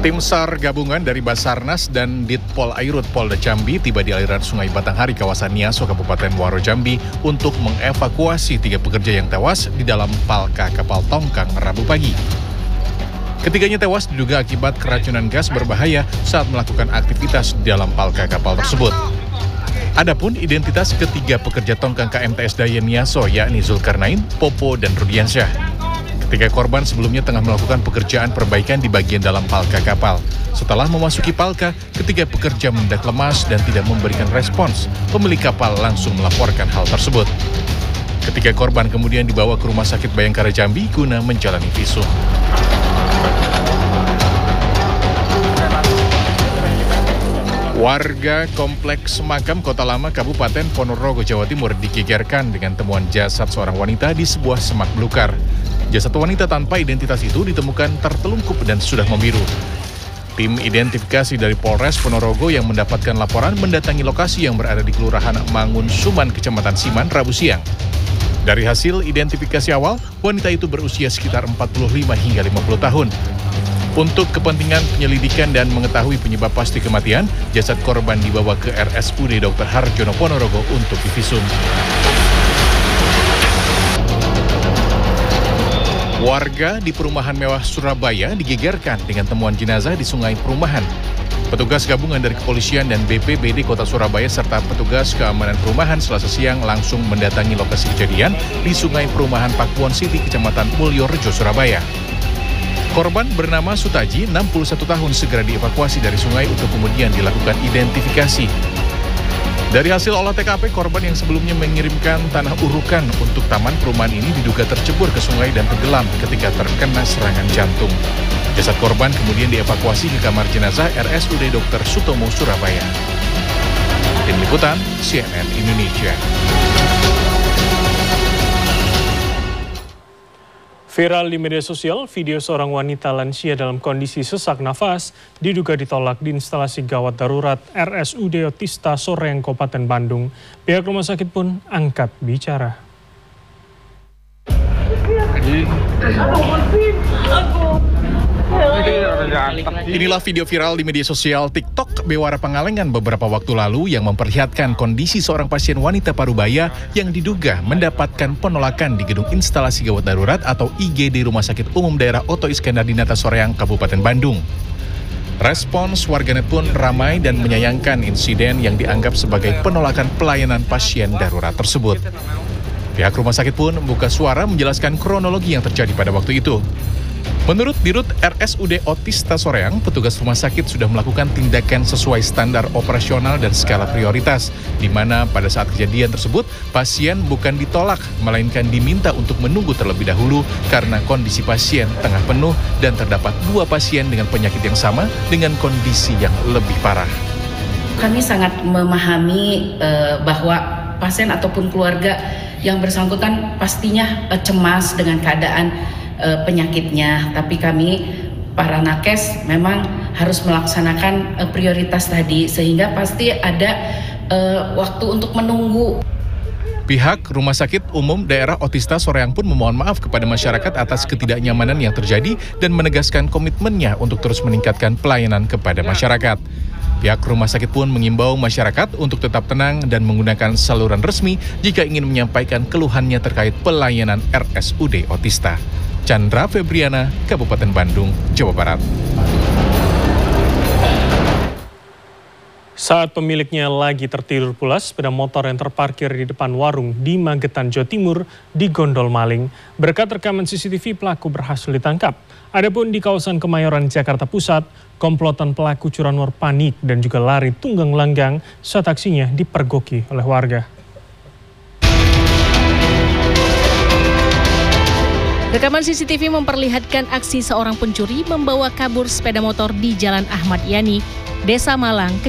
Tim SAR gabungan dari Basarnas dan Ditpol Airut Polda Jambi tiba di aliran Sungai Batanghari kawasan Niaso Kabupaten Muaro Jambi untuk mengevakuasi 3 pekerja yang tewas di dalam palka kapal tongkang Rabu pagi. Ketiganya tewas diduga akibat keracunan gas berbahaya saat melakukan aktivitas di dalam palka kapal tersebut. Adapun identitas ketiga pekerja tongkang KMTS Daya Niaso yakni Zulkarnain, Popo, dan Rudiansyah. Ketiga korban sebelumnya tengah melakukan pekerjaan perbaikan di bagian dalam palka kapal. Setelah memasuki palka, ketiga pekerja mendadak lemas dan tidak memberikan respons. Pemilik kapal langsung melaporkan hal tersebut. Ketiga korban kemudian dibawa ke Rumah Sakit Bayangkara Jambi guna menjalani visum. Warga Kompleks Makam Kota Lama Kabupaten Ponorogo, Jawa Timur digegerkan dengan temuan jasad seorang wanita di sebuah semak belukar. Jasad wanita tanpa identitas itu ditemukan tertelungkup dan sudah membiru. Tim identifikasi dari Polres Ponorogo yang mendapatkan laporan mendatangi lokasi yang berada di Kelurahan Mangun Suman, Kecamatan Siman, Rabu siang. Dari hasil identifikasi awal, wanita itu berusia sekitar 45 hingga 50 tahun. Untuk kepentingan penyelidikan dan mengetahui penyebab pasti kematian, jasad korban dibawa ke RSUD Dr. Harjono Ponorogo untuk divisum. Warga di Perumahan Mewah Surabaya digegerkan dengan temuan jenazah di sungai perumahan. Petugas gabungan dari kepolisian dan BPBD Kota Surabaya serta petugas keamanan perumahan Selasa siang langsung mendatangi lokasi kejadian di Sungai Perumahan Pakuwon City, Kecamatan Mulyorejo, Surabaya. Korban bernama Sutaji, 61 tahun, segera dievakuasi dari sungai untuk kemudian dilakukan identifikasi. Dari hasil olah TKP, korban yang sebelumnya mengirimkan tanah urukan untuk taman perumahan ini diduga tercebur ke sungai dan tenggelam ketika terkena serangan jantung. Jasad korban kemudian dievakuasi ke kamar jenazah RSUD Dr. Sutomo, Surabaya. Tim Liputan, CNN Indonesia. Viral di media sosial, video seorang wanita lansia dalam kondisi sesak nafas diduga ditolak di instalasi gawat darurat RSUD Otista Soreang, Kabupaten Bandung. Pihak rumah sakit pun angkat bicara. Inilah video viral di media sosial TikTok Bewara Pangalengan beberapa waktu lalu yang memperlihatkan kondisi seorang pasien wanita parubaya yang diduga mendapatkan penolakan di gedung instalasi gawat darurat atau IGD Rumah Sakit Umum Daerah Oto Iskandar Dinata Soreang, Kabupaten Bandung. Respons warganet pun ramai dan menyayangkan insiden yang dianggap sebagai penolakan pelayanan pasien darurat tersebut. Pihak rumah sakit pun membuka suara menjelaskan kronologi yang terjadi pada waktu itu. Menurut Dirut RSUD Otista Soreang, petugas rumah sakit sudah melakukan tindakan sesuai standar operasional dan skala prioritas, di mana pada saat kejadian tersebut, pasien bukan ditolak, melainkan diminta untuk menunggu terlebih dahulu karena kondisi pasien tengah penuh dan terdapat 2 pasien dengan penyakit yang sama dengan kondisi yang lebih parah. Kami sangat memahami bahwa pasien ataupun keluarga yang bersangkutan pastinya cemas dengan keadaan penyakitnya, tapi kami para nakes memang harus melaksanakan prioritas tadi sehingga pasti ada waktu untuk menunggu. Pihak Rumah Sakit Umum Daerah Otista Soreang pun memohon maaf kepada masyarakat atas ketidaknyamanan yang terjadi dan menegaskan komitmennya untuk terus meningkatkan pelayanan kepada masyarakat. Pihak rumah sakit pun mengimbau masyarakat untuk tetap tenang dan menggunakan saluran resmi jika ingin menyampaikan keluhannya terkait pelayanan RSUD Otista. Chandra Febriana, Kabupaten Bandung, Jawa Barat. Saat pemiliknya lagi tertidur pulas, sepeda motor yang terparkir di depan warung di Magetan, Jawa Timur digondol maling. Berkat rekaman CCTV, pelaku berhasil ditangkap. Adapun di kawasan Kemayoran, Jakarta Pusat, komplotan pelaku curanmor panik dan juga lari tunggang langgang saat aksinya dipergoki oleh warga. Rekaman CCTV memperlihatkan aksi seorang pencuri membawa kabur sepeda motor di Jalan Ahmad Yani, Desa Malang,